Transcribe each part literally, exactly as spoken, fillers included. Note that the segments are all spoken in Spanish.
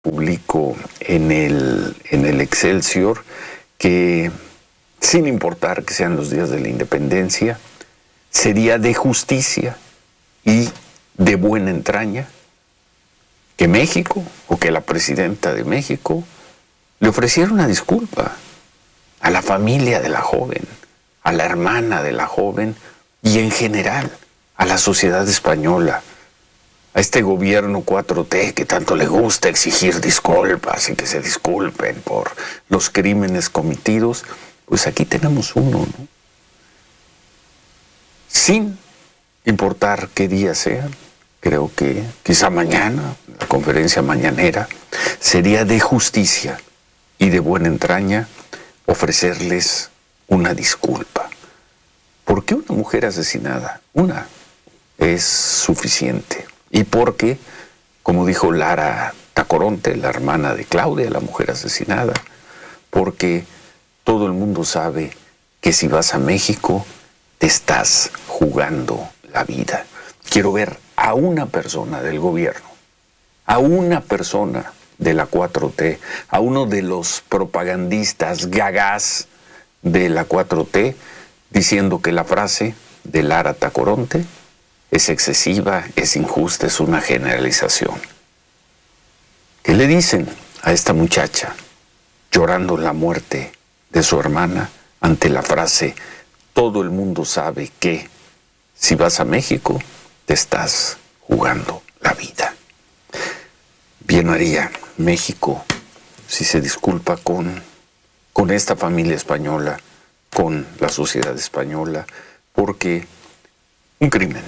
publicó en el, en el Excelsior que, sin importar que sean los días de la independencia, sería de justicia y de buena entraña que México, o que la presidenta de México, le ofreciera una disculpa a la familia de la joven, a la hermana de la joven y en general a la sociedad española, a este gobierno cuatro T que tanto le gusta exigir disculpas y que se disculpen por los crímenes cometidos. Pues aquí tenemos uno, ¿no? Sin importar qué día sean, creo que quizá mañana, la conferencia mañanera, sería de justicia y de buena entraña ofrecerles una disculpa. Porque una mujer asesinada, una, es suficiente. Y porque, como dijo Lara Tacoronte, la hermana de Claudia, la mujer asesinada, porque todo el mundo sabe que si vas a México, te estás jugando la vida. Quiero ver a una persona del gobierno, a una persona de la cuatro T, a uno de los propagandistas gagás de la cuatro T, diciendo que la frase de Lara Tacoronte es excesiva, es injusta, es una generalización. ¿Qué le dicen a esta muchacha llorando la muerte de su hermana ante la frase todo el mundo sabe que si vas a México te estás jugando la vida? Bien haría México si se disculpa con, con esta familia española, con la sociedad española, porque un crimen,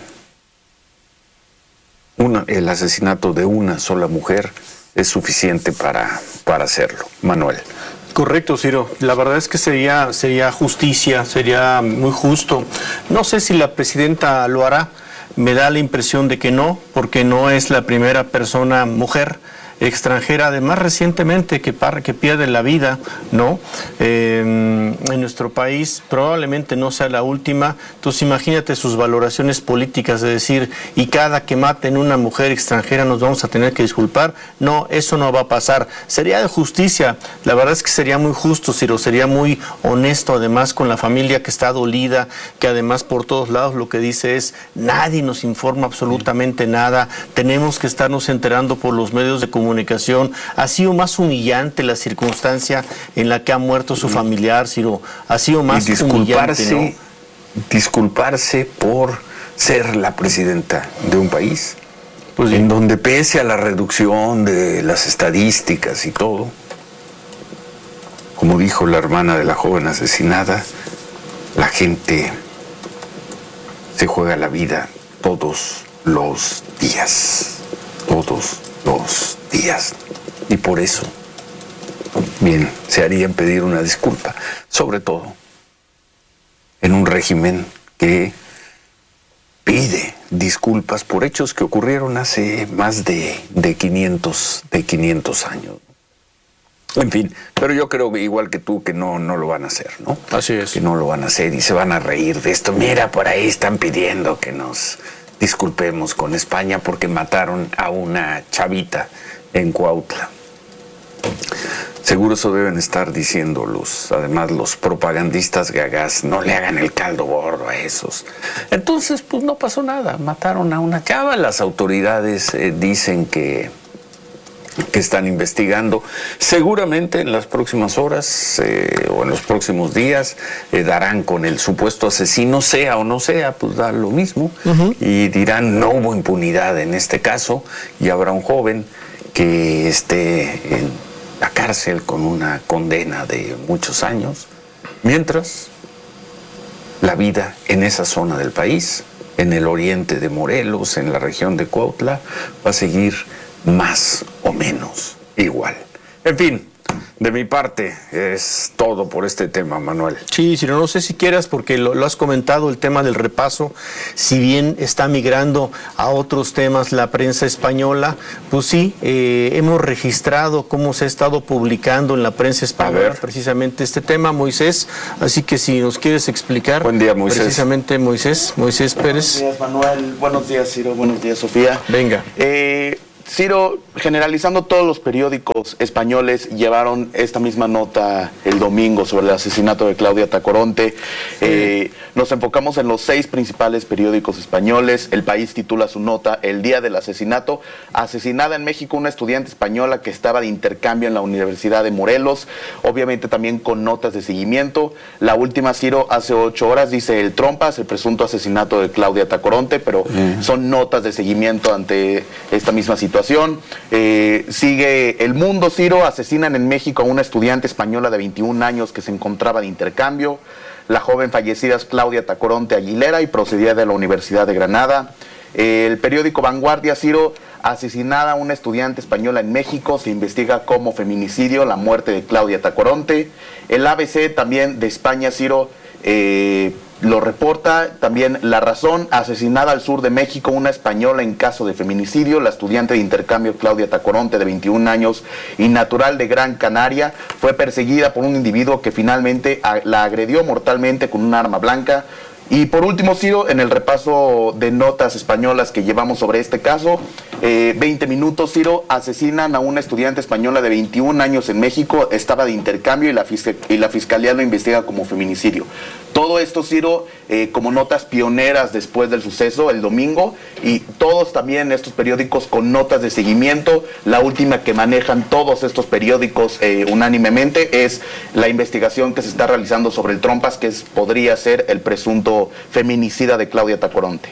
una, el asesinato de una sola mujer es suficiente para, para hacerlo. Manuel. Correcto, Ciro. La verdad es que sería, sería justicia, sería muy justo. No sé si la presidenta lo hará. Me da la impresión de que no, porque no es la primera persona mujer extranjera, además recientemente que, para, que pierde la vida, ¿no? Eh, en nuestro país probablemente no sea la última. Entonces imagínate sus valoraciones políticas de decir, y cada que maten una mujer extranjera nos vamos a tener que disculpar. No, eso no va a pasar. Sería de justicia. La verdad es que sería muy justo, Ciro, sería muy honesto además con la familia que está dolida, que además por todos lados lo que dice es, nadie nos informa absolutamente nada, tenemos que estarnos enterando por los medios de comunicación. comunicación. Ha sido más humillante la circunstancia en la que ha muerto su familiar, Ciro. Ha sido más y disculparse, humillante, ¿no? Disculparse por ser la presidenta de un país, pues sí, en donde pese a la reducción de las estadísticas y todo, como dijo la hermana de la joven asesinada, la gente se juega la vida todos los días. Todos los días. Y por eso, bien, se haría en pedir una disculpa, sobre todo en un régimen que pide disculpas por hechos que ocurrieron hace más de, de, quinientos, de quinientos años. En fin, pero yo creo que igual que tú que no, no lo van a hacer, ¿no? Así es. Que no lo van a hacer y se van a reír de esto. Mira, por ahí están pidiendo que nos disculpemos con España porque mataron a una chavita en Cuautla. Seguro eso deben estar diciendo los, además los propagandistas gagás, no le hagan el caldo gordo a esos. Entonces, pues no pasó nada, mataron a una chava, las autoridades eh, dicen que, que están investigando. Seguramente en las próximas horas eh, o en los próximos días eh, darán con el supuesto asesino, sea o no sea, pues da lo mismo, uh-huh. Y dirán no hubo impunidad en este caso y habrá un joven que esté en la cárcel con una condena de muchos años, mientras la vida en esa zona del país, en el oriente de Morelos, en la región de Cuautla, va a seguir más o menos igual. En fin, de mi parte es todo por este tema, Manuel. Sí, Ciro, no sé si quieras, porque lo, lo has comentado, el tema del repaso, si bien está migrando a otros temas la prensa española, pues sí, eh, hemos registrado cómo se ha estado publicando en la prensa española precisamente este tema, Moisés, así que si nos quieres explicar. Buen día, Moisés. Precisamente Moisés, Moisés Pérez. Buenos días, Manuel, buenos días, Ciro, buenos días, Sofía. Venga. Eh, Ciro, generalizando, todos los periódicos españoles llevaron esta misma nota el domingo sobre el asesinato de Claudia Tacoronte. Sí. Eh, nos enfocamos en los seis principales periódicos españoles. El País titula su nota "El día del asesinato". Asesinada en México una estudiante española que estaba de intercambio en la Universidad de Morelos. Obviamente también con notas de seguimiento. La última, Ciro, hace ocho horas, dice el Trompas, el presunto asesinato de Claudia Tacoronte, pero mm. son notas de seguimiento ante esta misma situación. Eh, sigue El Mundo, Ciro, asesinan en México a una estudiante española de veintiún años que se encontraba de intercambio. La joven fallecida es Claudia Tacoronte Aguilera y procedía de la Universidad de Granada. Eh, el periódico Vanguardia, Ciro, asesinada una estudiante española en México, se investiga como feminicidio la muerte de Claudia Tacoronte. El A B C también de España, Ciro, eh, lo reporta. También La Razón, asesinada al sur de México una española en caso de feminicidio. La estudiante de intercambio Claudia Tacoronte, de veintiún años y natural de Gran Canaria, fue perseguida por un individuo que finalmente la agredió mortalmente con un arma blanca. Y por último, Ciro, en el repaso de notas españolas que llevamos sobre este caso, eh, veinte minutos, Ciro, asesinan a una estudiante española de veintiún años en México, estaba de intercambio y la, fisc y la fiscalía lo investiga como feminicidio. Todo esto, Ciro, eh, como notas pioneras después del suceso el domingo, y todos también estos periódicos con notas de seguimiento. La última que manejan todos estos periódicos eh, unánimemente es la investigación que se está realizando sobre el Trompas, que es, podría ser el presunto feminicida de Claudia Tacoronte.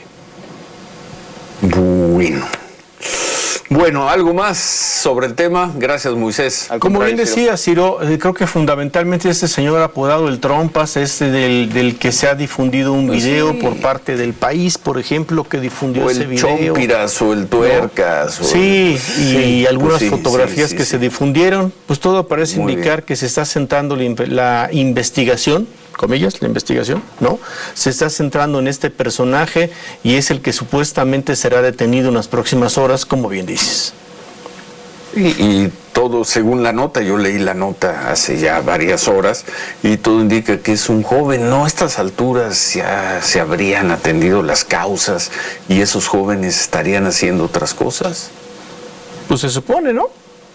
Bueno. Bueno, algo más sobre el tema. Gracias, Moisés. Como bien decía, Ciro, eh, creo que fundamentalmente este señor apodado el Trompas es del, del que se ha difundido un video sí. por parte del País, por ejemplo, que difundió o ese video. El Chompiras o el Tuercas. ¿No? Sí, el... y, sí, y algunas pues sí, fotografías sí, sí, que sí. se difundieron, pues todo parece Muy indicar bien. que se está centrando la, la investigación, comillas, la investigación, ¿no? Se está centrando en este personaje y es el que supuestamente será detenido en las próximas horas, como bien dices. Y, y todo, según la nota, yo leí la nota hace ya varias horas, y todo indica que es un joven. No, a estas alturas ya se habrían atendido las causas y esos jóvenes estarían haciendo otras cosas. Pues se supone, ¿no?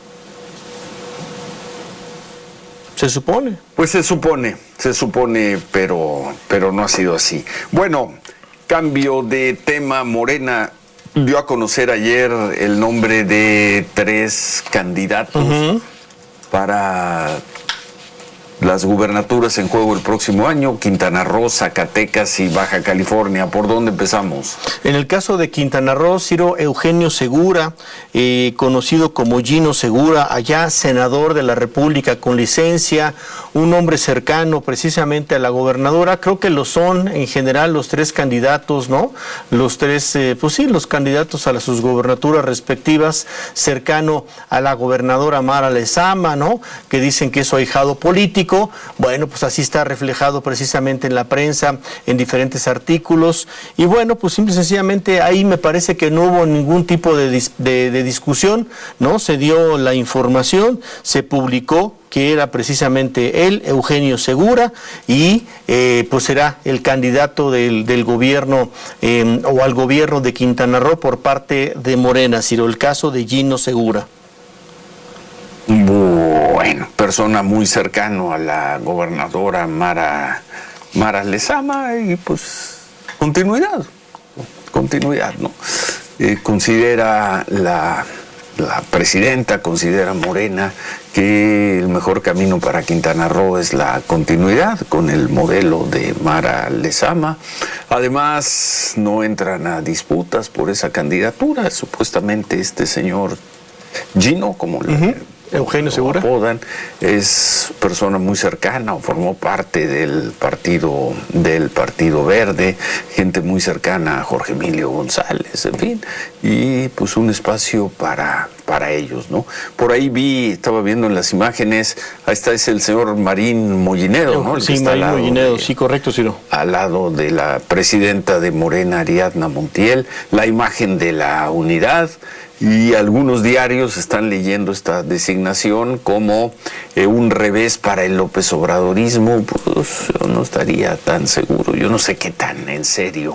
Se supone. Pues se supone, se supone, pero, pero no ha sido así. Bueno, cambio de tema. Morena dio a conocer ayer el nombre de tres candidatos uh-huh. para las gubernaturas en juego el próximo año: Quintana Roo, Zacatecas y Baja California. ¿Por dónde empezamos? En el caso de Quintana Roo, Ciro, Eugenio Segura, eh, conocido como Gino Segura, allá senador de la República con licencia, un hombre cercano precisamente a la gobernadora. Creo que lo son en general los tres candidatos, ¿no? Los tres, eh, pues sí, los candidatos a las sus gobernaturas respectivas, cercano a la gobernadora Mara Lezama, ¿no? Que dicen que es su ahijado político. Bueno, pues así está reflejado precisamente en la prensa, en diferentes artículos, y bueno, pues simple y sencillamente ahí me parece que no hubo ningún tipo de, dis de, de discusión, ¿no? Se dio la información, se publicó que era precisamente él, Eugenio Segura, y eh, pues será el candidato del, del gobierno eh, o al gobierno de Quintana Roo por parte de Morena, Ciro, el caso de Gino Segura. Bueno, persona muy cercano a la gobernadora Mara, Mara Lezama, y pues continuidad, continuidad, ¿no? Eh, considera la, la presidenta, considera Morena que el mejor camino para Quintana Roo es la continuidad con el modelo de Mara Lezama. Además, no entran a disputas por esa candidatura. Supuestamente este señor Gino, como le... Uh-huh. Eugenio Segura apodan, es persona muy cercana o formó parte del partido del Partido Verde, gente muy cercana a Jorge Emilio González, en fin, y pues un espacio para para ellos, ¿no? Por ahí vi, estaba viendo en las imágenes, ahí está, es el señor Marín Mollinedo, ¿no? El sí, Marín Mollinedo, sí, correcto, Ciro. Al lado de la presidenta de Morena, Ariadna Montiel, la imagen de la unidad. Y algunos diarios están leyendo esta designación como eh, un revés para el López Obradorismo. Pues yo no estaría tan seguro, yo no sé qué tan en serio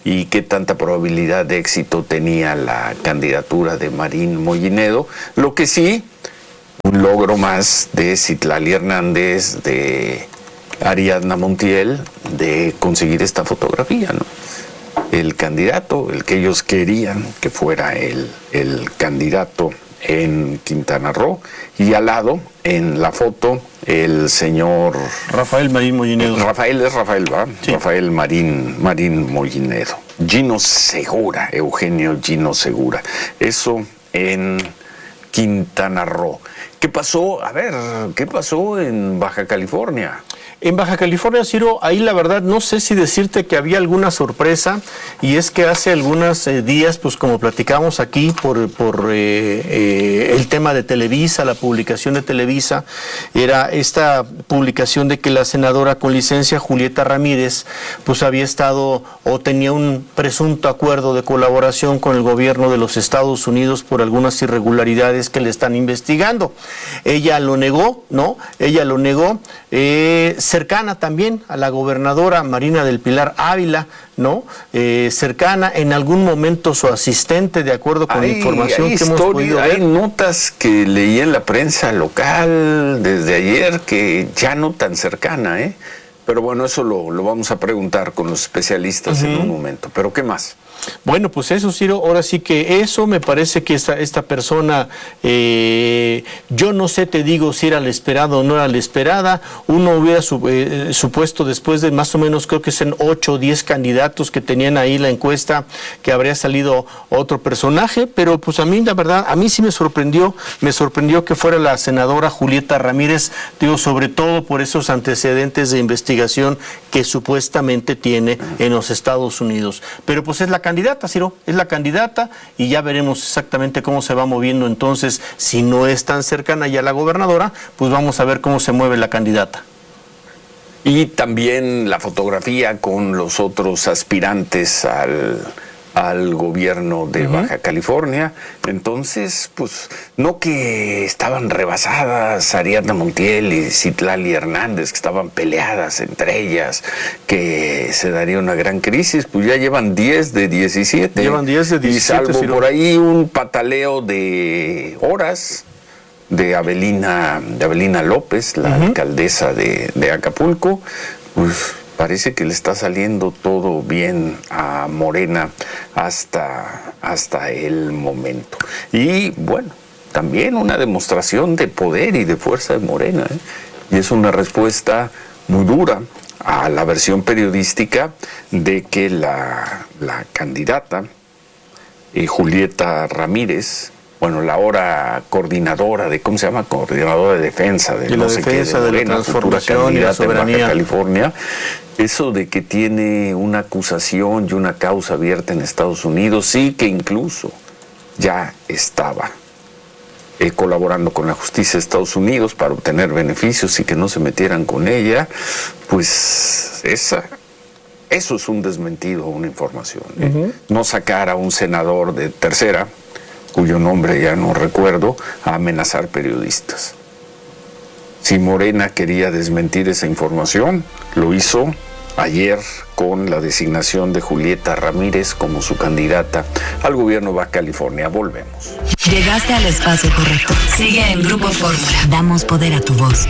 y qué tanta probabilidad de éxito tenía la candidatura de Marín Mollinedo. Lo que sí, un logro más de Citlali Hernández, de Ariadna Montiel, de conseguir esta fotografía, ¿no? El candidato, el que ellos querían que fuera el, el candidato en Quintana Roo, y al lado, en la foto, el señor Rafael Marín Mollinedo. Rafael es Rafael, ¿va? Sí. Rafael Marín, Marín Mollinedo. Gino Segura, Eugenio Gino Segura. Eso en Quintana Roo. ¿Qué pasó? A ver, ¿qué pasó en Baja California? En Baja California, Ciro, ahí la verdad no sé si decirte que había alguna sorpresa, y es que hace algunos eh, días, pues como platicamos aquí por, por eh, eh, el tema de Televisa, la publicación de Televisa, era esta publicación de que la senadora con licencia Julieta Ramírez pues había estado o tenía un presunto acuerdo de colaboración con el gobierno de los Estados Unidos por algunas irregularidades que le están investigando. Ella lo negó, ¿no? Ella lo negó, eh, cercana también a la gobernadora Marina del Pilar Ávila, ¿no? Eh, cercana, en algún momento su asistente, de acuerdo con hay, la información que historia, hemos podido ver. Hay notas que leí en la prensa local desde ayer que ya no tan cercana, ¿eh? Pero bueno, eso lo, lo vamos a preguntar con los especialistas uh-huh. en un momento. ¿Pero qué más? Bueno, pues eso, Ciro, ahora sí que eso me parece que esta, esta persona, eh, yo no sé, te digo, si era la esperada o no era la esperada. Uno hubiera su, eh, supuesto, después de más o menos, creo que son ocho o diez candidatos que tenían ahí la encuesta, que habría salido otro personaje, pero pues a mí, la verdad, a mí sí me sorprendió, me sorprendió que fuera la senadora Julieta Ramírez, digo, sobre todo por esos antecedentes de investigación que supuestamente tiene en los Estados Unidos. Pero pues es la candidata, Ciro, es la candidata, y ya veremos exactamente cómo se va moviendo entonces. Si no es tan cercana ya la gobernadora, pues vamos a ver cómo se mueve la candidata. Y también la fotografía con los otros aspirantes al, al gobierno de uh-huh. Baja California. Entonces, pues, no que estaban rebasadas Ariadna Montiel y Citlali Hernández, que estaban peleadas entre ellas, que se daría una gran crisis, pues ya llevan diez de diecisiete. Llevan diez de diecisiete. Y salvo Ciro. Por ahí un pataleo de horas de Avelina, de Avelina López, la uh-huh. alcaldesa de, de Acapulco, pues parece que le está saliendo todo bien a Morena hasta, hasta el momento. Y bueno, también una demostración de poder y de fuerza de Morena, ¿eh? Y es una respuesta muy dura a la versión periodística de que la, la candidata eh, Julieta Ramírez, bueno, la ahora coordinadora de, ¿cómo se llama? Coordinadora de defensa de, de no la sé defensa, qué, de, de Morena, la transformación y la soberanía en Baja California. Eso de que tiene una acusación y una causa abierta en Estados Unidos, sí, que incluso ya estaba eh, colaborando con la justicia de Estados Unidos para obtener beneficios y que no se metieran con ella, pues esa... Eso es un desmentido, una información. ¿eh? Uh-huh. No sacar a un senador de tercera, cuyo nombre ya no recuerdo, a amenazar periodistas. Si Morena quería desmentir esa información, lo hizo ayer con la designación de Julieta Ramírez como su candidata al gobierno de Baja California. Volvemos. Llegaste al espacio correcto. Sigue en Grupo Fórmula. Damos poder a tu voz.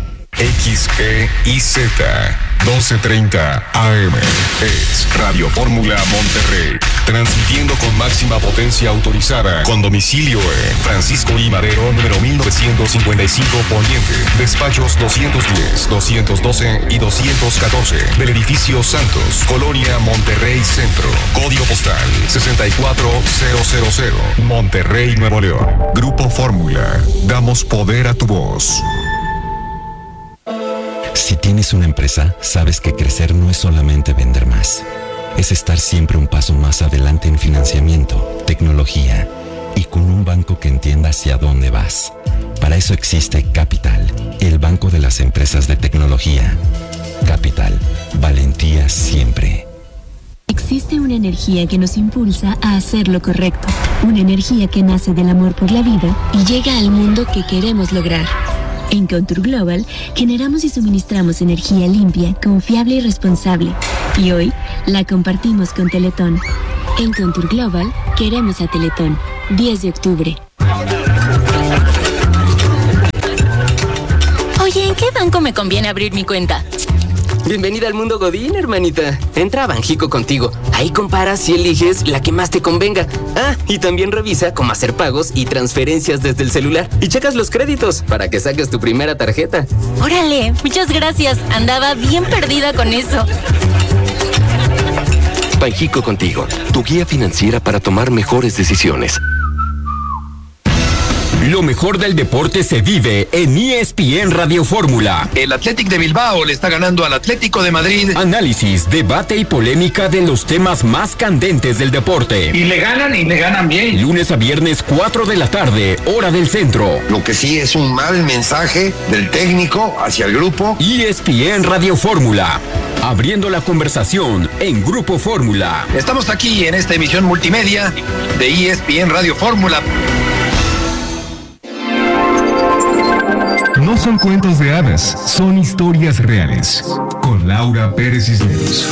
X E I Z doce treinta A M es Radio Fórmula Monterrey, transmitiendo con máxima potencia autorizada, con domicilio en Francisco I. Madero, número mil novecientos cincuenta y cinco Poniente, despachos doscientos diez, doscientos doce y doscientos catorce, del edificio Santos, Colonia Monterrey Centro, código postal sesenta y cuatro mil, Monterrey, Nuevo León. Grupo Fórmula, damos poder a tu voz. Si tienes una empresa, sabes que crecer no es solamente vender más. Es estar siempre un paso más adelante en financiamiento, tecnología y con un banco que entienda hacia dónde vas. Para eso existe Capital, el banco de las empresas de tecnología. Capital, valentía siempre. Existe una energía que nos impulsa a hacer lo correcto. Una energía que nace del amor por la vida y llega al mundo que queremos lograr. En Contour Global generamos y suministramos energía limpia, confiable y responsable. Y hoy la compartimos con Teletón. En Contour Global queremos a Teletón. diez de octubre. Oye, ¿en qué banco me conviene abrir mi cuenta? Bienvenida al mundo Godín, hermanita. Entra a Banjico contigo. Ahí comparas y eliges la que más te convenga. Ah, y también revisa cómo hacer pagos y transferencias desde el celular. Y checas los créditos para que saques tu primera tarjeta. Órale, muchas gracias. Andaba bien perdida con eso. Banjico contigo, tu guía financiera para tomar mejores decisiones. Lo mejor del deporte se vive en E S P N Radio Fórmula. El Athletic de Bilbao le está ganando al Atlético de Madrid. Análisis, debate y polémica de los temas más candentes del deporte. Y le ganan y le ganan bien. Lunes a viernes, cuatro de la tarde, hora del centro. Lo que sí es un mal mensaje del técnico hacia el grupo. E S P N Radio Fórmula. Abriendo la conversación en Grupo Fórmula. Estamos aquí en esta emisión multimedia de E S P N Radio Fórmula. No son cuentos de hadas, son historias reales. Con Laura Pérez Cisneros.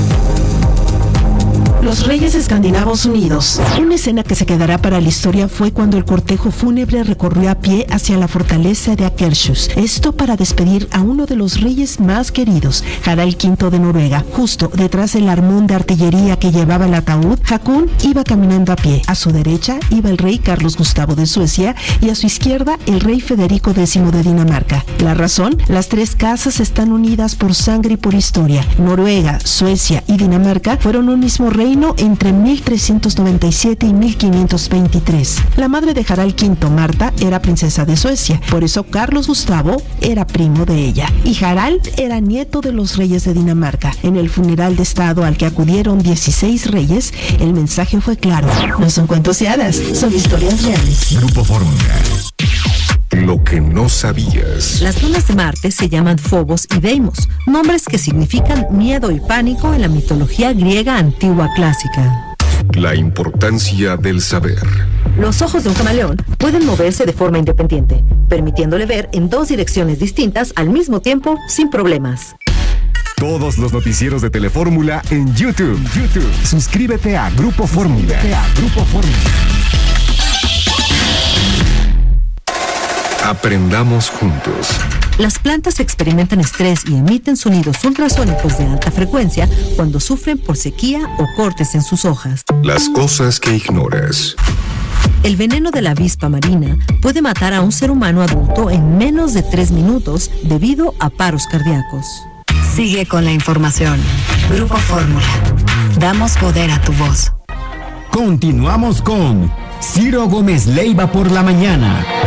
Los Reyes Escandinavos Unidos. Una escena que se quedará para la historia fue cuando el cortejo fúnebre recorrió a pie hacia la fortaleza de Akershus. Esto para despedir a uno de los reyes más queridos, Harald quinto de Noruega. Justo detrás del armón de artillería que llevaba el ataúd, Haakon iba caminando a pie. A su derecha iba el rey Carlos Gustavo de Suecia y a su izquierda el rey Federico décimo de Dinamarca. La razón, las tres casas están unidas por sangre y por historia. Noruega, Suecia y Dinamarca fueron un mismo reino entre mil trescientos noventa y siete y mil quinientos veintitrés. La madre de Harald quinto, Marta, era princesa de Suecia, por eso Carlos Gustavo era primo de ella. Y Harald era nieto de los reyes de Dinamarca. En el funeral de estado al que acudieron dieciséis reyes, el mensaje fue claro. No son cuentos de hadas, son historias reales. Grupo Fórmula. Lo que no sabías. Las lunas de Marte se llaman Phobos y Deimos, nombres que significan miedo y pánico en la mitología griega antigua clásica. La importancia del saber. Los ojos de un camaleón pueden moverse de forma independiente, permitiéndole ver en dos direcciones distintas al mismo tiempo sin problemas. Todos los noticieros de Telefórmula en YouTube. YouTube. Suscríbete a Grupo Fórmula. a Grupo Fórmula. Aprendamos juntos. Las plantas experimentan estrés y emiten sonidos ultrasónicos de alta frecuencia cuando sufren por sequía o cortes en sus hojas. Las cosas que ignoras. El veneno de la avispa marina puede matar a un ser humano adulto en menos de tres minutos debido a paros cardíacos. Sigue con la información. Grupo Fórmula. Damos poder a tu voz. Continuamos con Ciro Gómez Leiva por la mañana.